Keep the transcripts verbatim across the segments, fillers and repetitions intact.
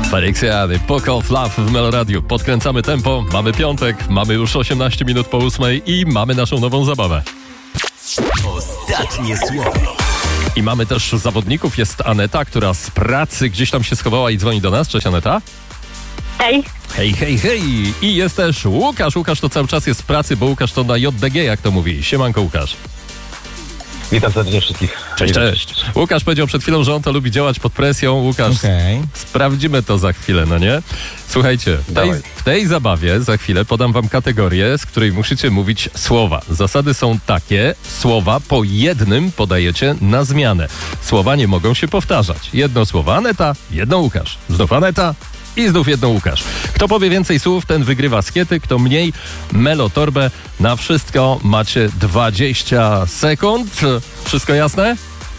Feliksyany, Poke of Love w Meloradiu. Podkręcamy tempo, mamy piątek, mamy już osiemnaście minut po ósmej i mamy naszą nową zabawę. Ostatnie słowo. I mamy też zawodników, jest Aneta, która z pracy gdzieś tam się schowała i dzwoni do nas. Cześć Aneta. Hej. Hej, hej, hej. I jest też Łukasz. Łukasz to cały czas jest w pracy, bo Łukasz to na J D G, jak to mówi. Siemanko Łukasz. Witam serdecznie wszystkich. Cześć, cześć. Łukasz powiedział przed chwilą, że on to lubi działać pod presją. Łukasz, okay. Sprawdzimy to za chwilę, no nie? Słuchajcie, w tej, w tej zabawie za chwilę podam wam kategorię, z której musicie mówić słowa. Zasady są takie, słowa po jednym podajecie na zmianę. Słowa nie mogą się powtarzać. Jedno słowo Aneta, jedno Łukasz. Znów Aneta i znów jedno Łukasz. Kto powie więcej słów, ten wygrywa skiety, kto mniej, melotorbę. Na wszystko macie dwadzieścia sekund. Wszystko jasne?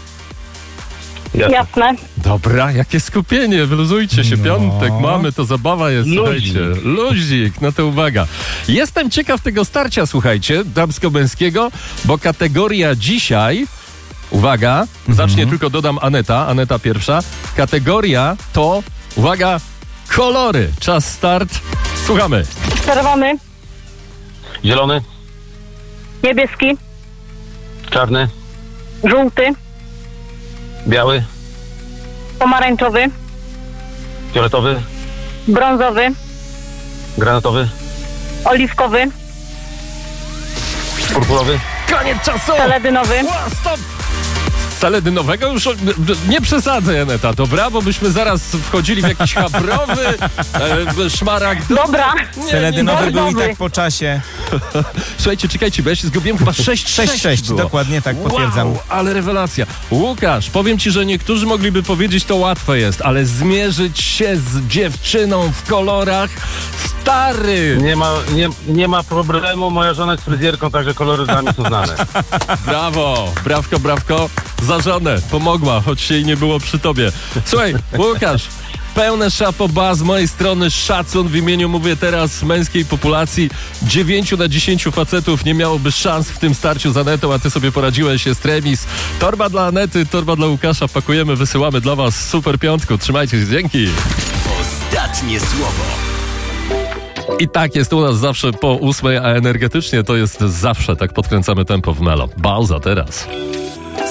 Jasne. Dobra, jakie skupienie, wyluzujcie się, No. piątek mamy, to zabawa jest, Luzik. słuchajcie, luzik, no to uwaga. Jestem ciekaw tego starcia, słuchajcie, damsko-męskiego, bo kategoria dzisiaj, uwaga, zacznie tylko dodam Aneta, Aneta pierwsza, kategoria to, uwaga, kolory, czas start, słuchamy. Czerwony, Zielony, niebieski, czarny, żółty, biały, pomarańczowy, fioletowy, brązowy, granatowy, oliwkowy, purpurowy. Koniec czasu! teledynowy. Ła, stop! Teledynowego już nie przesadzaj, Aneta, dobra? Bo byśmy zaraz wchodzili w jakiś habrowy, e, szmaragdowy. Dobra. Teledynowy nie, był i dobry. tak po czasie. Słuchajcie, czekajcie, bo ja się zgubiłem, chyba sześć sześć sześć, było. dokładnie tak, potwierdzam. Wow, ale rewelacja. Łukasz, powiem ci, że niektórzy mogliby powiedzieć, to łatwe jest, ale zmierzyć się z dziewczyną w kolorach, stary! Nie ma, nie, nie ma problemu, moja żona jest fryzjerką, także kolory dla mnie są znane. Brawo, brawko, brawko, za żonę, pomogła, choć jej nie było przy tobie. Słuchaj, Łukasz, pełne chapeau bas z mojej strony, szacun w imieniu, mówię teraz, męskiej populacji. dziewięć na dziesięć facetów nie miałoby szans w tym starciu z Anetą, a ty sobie poradziłeś, jest remis. Torba dla Anety, torba dla Łukasza, pakujemy, wysyłamy dla was super piątku. Trzymajcie się, dzięki. Ostatnie słowo. I tak jest u nas zawsze po ósmej, a energetycznie to jest zawsze, tak podkręcamy tempo w Melo. Bauza teraz.